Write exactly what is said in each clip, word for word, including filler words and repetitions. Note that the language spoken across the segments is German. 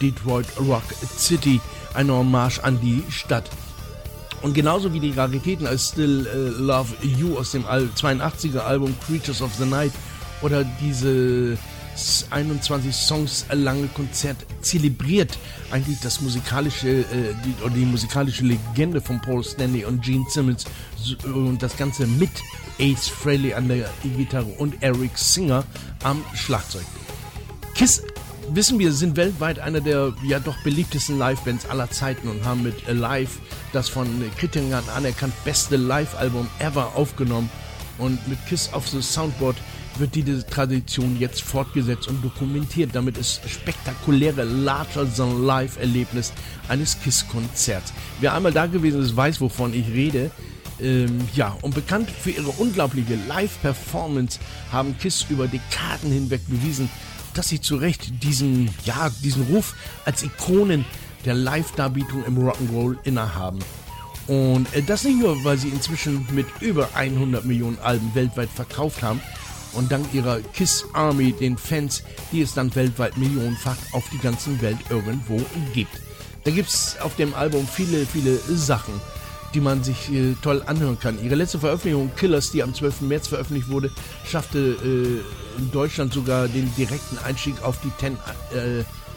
Detroit Rock City, eine Hommage an die Stadt. Und genauso wie die Raritäten als Still uh, Love You aus dem Al- zweiundachtziger Album Creatures of the Night oder diese einundzwanzig Songs lange Konzert zelebriert eigentlich das musikalische äh, die, oder die musikalische Legende von Paul Stanley und Gene Simmons und das Ganze mit Ace Frehley an der E-Gitarre und Eric Singer am Schlagzeug. Kiss, wissen wir, sind weltweit einer der ja doch beliebtesten Live-Bands aller Zeiten und haben mit Alive das von Kritikern anerkannt beste Live-Album ever aufgenommen. Und mit Kiss auf the Soundboard wird diese Tradition jetzt fortgesetzt und dokumentiert. Damit ist spektakuläre Larger-than-Life-Erlebnis eines Kiss-Konzerts. Wer einmal da gewesen ist, weiß, wovon ich rede. Ähm, ja, und bekannt für ihre unglaubliche Live-Performance haben Kiss über Dekaden hinweg bewiesen, dass sie zu Recht diesen, ja, diesen Ruf als Ikonen der Live-Darbietung im Rock'n'Roll innehaben. Und äh, das nicht nur, weil sie inzwischen mit über hundert Millionen Alben weltweit verkauft haben und dank ihrer Kiss Army, den Fans, die es dann weltweit millionenfach auf die ganze Welt irgendwo gibt. Da gibt es auf dem Album viele, viele Sachen, die man sich äh, toll anhören kann. Ihre letzte Veröffentlichung, Killers, die am zwölften März veröffentlicht wurde, schaffte äh, in Deutschland sogar den direkten Einstieg auf die zehn äh,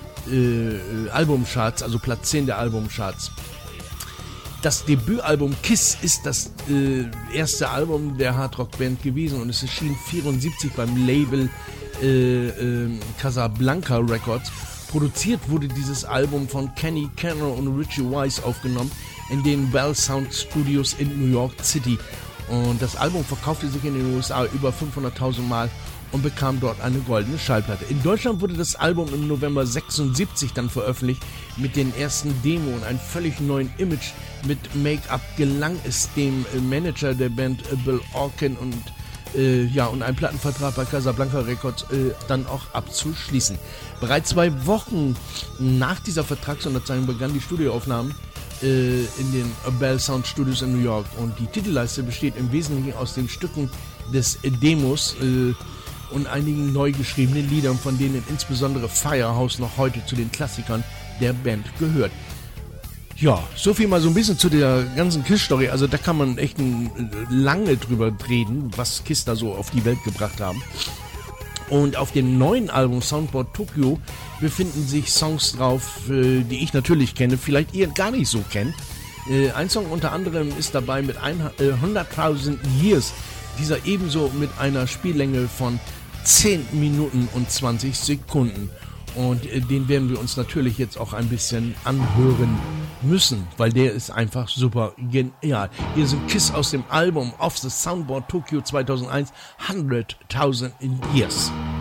äh, Albumcharts, also Platz zehn der Albumcharts. Das Debütalbum Kiss ist das äh, erste Album der Hardrock-Band gewesen und es erschien vierundsiebzig beim Label äh, äh, Casablanca Records. Produziert wurde dieses Album von Kenny Cannon und Richie Wise aufgenommen in den Bell Sound Studios in New York City. Und das Album verkaufte sich in den U S A über fünfhunderttausend Mal und bekam dort eine goldene Schallplatte. In Deutschland wurde das Album im November sechsundsiebzig dann veröffentlicht mit den ersten Demo und einem völlig neuen Image. Mit Make-up gelang es dem Manager der Band Bill Orkin und äh, ja und einen Plattenvertrag bei Casablanca Records äh, dann auch abzuschließen. Bereits zwei Wochen nach dieser Vertragsunterzeichnung begannen die Studioaufnahmen äh, in den Bell Sound Studios in New York und die Titelleiste besteht im Wesentlichen aus den Stücken des Demos äh, und einigen neu geschriebenen Liedern, von denen insbesondere Firehouse noch heute zu den Klassikern der Band gehört. Ja, so viel mal so ein bisschen zu der ganzen Kiss-Story. Also da kann man echt ein, lange drüber reden, was Kiss da so auf die Welt gebracht haben. Und auf dem neuen Album Soundboard Tokyo befinden sich Songs drauf, die ich natürlich kenne, vielleicht ihr gar nicht so kennt. Ein Song unter anderem ist dabei mit hunderttausend Years, dieser ebenso mit einer Spiellänge von zehn Minuten und zwanzig Sekunden. Und äh, den werden wir uns natürlich jetzt auch ein bisschen anhören müssen, weil der ist einfach super genial. Hier sind Kiss aus dem Album Off the Soundboard Tokyo zweitausendeins, hunderttausend Years.